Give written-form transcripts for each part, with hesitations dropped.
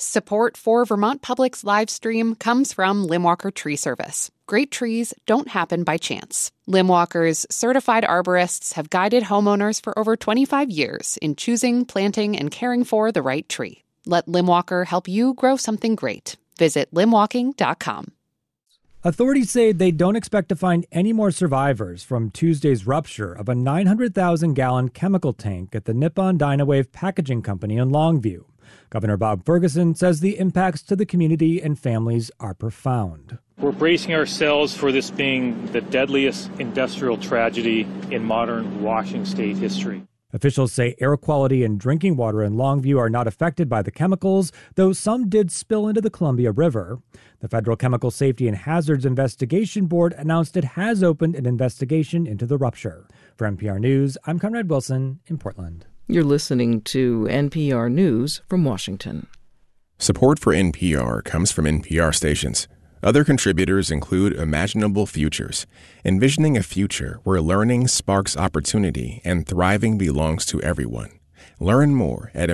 Support for Vermont Public's live stream comes from Limwalker Tree Service. Great trees don't happen by chance. Limwalker's certified arborists have guided homeowners for over 25 years in choosing, planting, and caring for the right tree. Let Limwalker help you grow something great. Visit limwalking.com. Authorities say they don't expect to find any more survivors from Tuesday's rupture of a 900,000-gallon chemical tank at the Nippon Dynawave Packaging Company in Longview. Governor Bob Ferguson says the impacts to the community and families are profound. We're bracing ourselves for this being the deadliest industrial tragedy in modern Washington state history. Officials say air quality and drinking water in Longview are not affected by the chemicals, though some did spill into the Columbia River. The Federal Chemical Safety and Hazards Investigation Board announced it has opened an investigation into the rupture. For NPR News, I'm Conrad Wilson in Portland. You're listening to NPR News from Washington. Support for NPR comes from NPR stations. Other contributors include Imaginable Futures, envisioning a future where learning sparks opportunity and thriving belongs to everyone. Learn more at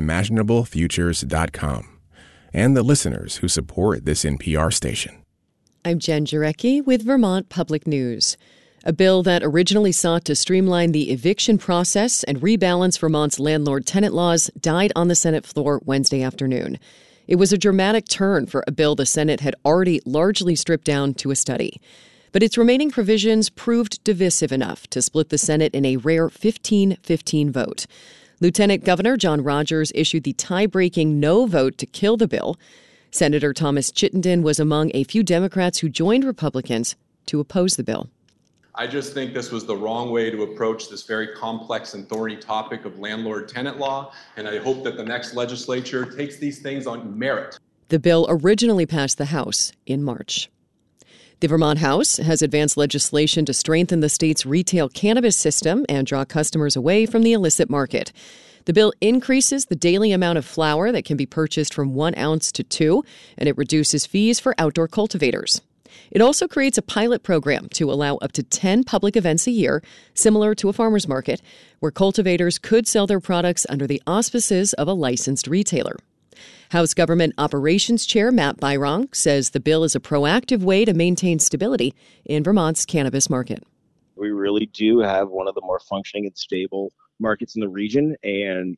imaginablefutures.com. And the listeners who support this NPR station. I'm Jen Jarecki with Vermont Public News. A bill that originally sought to streamline the eviction process and rebalance Vermont's landlord-tenant laws died on the Senate floor Wednesday afternoon. It was a dramatic turn for a bill the Senate had already largely stripped down to a study. But its remaining provisions proved divisive enough to split the Senate in a rare 15-15 vote. Lieutenant Governor John Rogers issued the tie-breaking no vote to kill the bill. Senator Thomas Chittenden was among a few Democrats who joined Republicans to oppose the bill. I just think this was the wrong way to approach this very complex and thorny topic of landlord-tenant law, and I hope that the next legislature takes these things on merit. The bill originally passed the House in March. The Vermont House has advanced legislation to strengthen the state's retail cannabis system and draw customers away from the illicit market. The bill increases the daily amount of flower that can be purchased from 1 ounce to 2, and it reduces fees for outdoor cultivators. It also creates a pilot program to allow up to 10 public events a year, similar to a farmer's market, where cultivators could sell their products under the auspices of a licensed retailer. House Government Operations Chair Matt Byrong says the bill is a proactive way to maintain stability in Vermont's cannabis market. We really do have one of the more functioning and stable markets in the region, and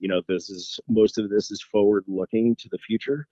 most of this is forward-looking to the future,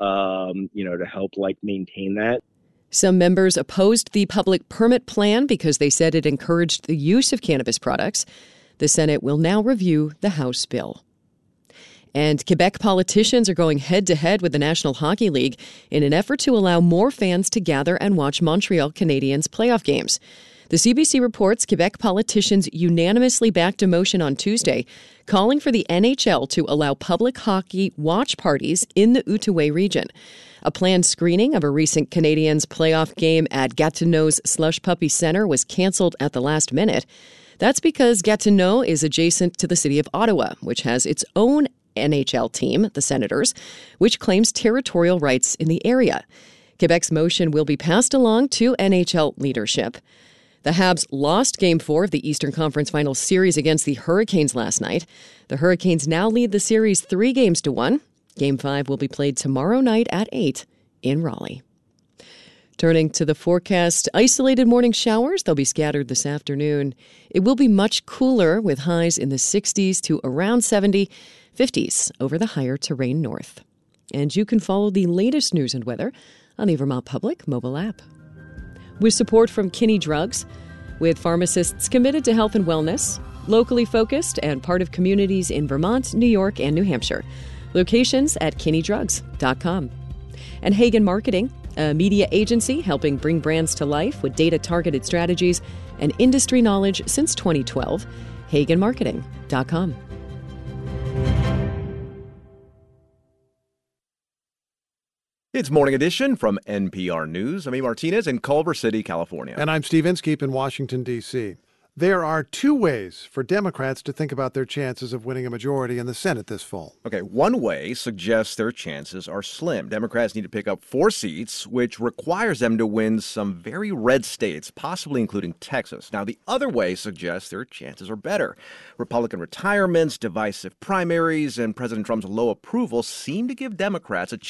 to help maintain that. Some members opposed the public permit plan because they said it encouraged the use of cannabis products. The Senate will now review the House bill. And Quebec politicians are going head-to-head with the National Hockey League in an effort to allow more fans to gather and watch Montreal Canadiens playoff games. The CBC reports Quebec politicians unanimously backed a motion on Tuesday calling for the NHL to allow public hockey watch parties in the Outaouais region. A planned screening of a recent Canadiens playoff game at Gatineau's Slush Puppy Center was canceled at the last minute. That's because Gatineau is adjacent to the city of Ottawa, which has its own NHL team, the Senators, which claims territorial rights in the area. Quebec's motion will be passed along to NHL leadership. The Habs lost Game 4 of the Eastern Conference Finals series against the Hurricanes last night. The Hurricanes now lead the series 3-1. Game 5 will be played tomorrow night at 8 in Raleigh. Turning to the forecast, isolated morning showers. They'll be scattered this afternoon. It will be much cooler with highs in the 60s to around 70, 50s over the higher terrain north. And you can follow the latest news and weather on the Vermont Public mobile app. With support from Kinney Drugs, with pharmacists committed to health and wellness, locally focused and part of communities in Vermont, New York, and New Hampshire. Locations at kinneydrugs.com. And Hagen Marketing, a media agency helping bring brands to life with data-targeted strategies and industry knowledge since 2012. HagenMarketing.com. It's Morning Edition from NPR News. I'm E. Martinez in Culver City, California. And I'm Steve Inskeep in Washington, D.C. There are two ways for Democrats to think about their chances of winning a majority in the Senate this fall. Okay, one way suggests their chances are slim. Democrats need to pick up 4 seats, which requires them to win some very red states, possibly including Texas. Now, the other way suggests their chances are better. Republican retirements, divisive primaries, and President Trump's low approval seem to give Democrats a